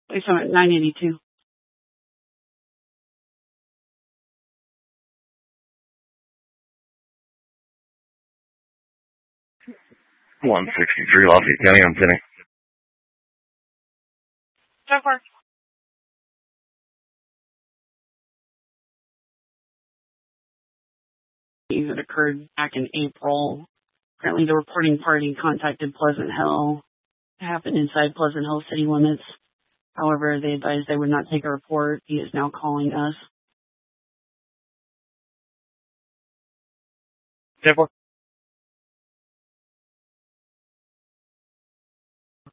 Place them at 982. $163 Lafayette County, I'm Penny. So far. That occurred back in April. Apparently the reporting party contacted Pleasant Hill. It happened inside Pleasant Hill city limits. However, they advised they would not take a report. He is now calling us. 10-4.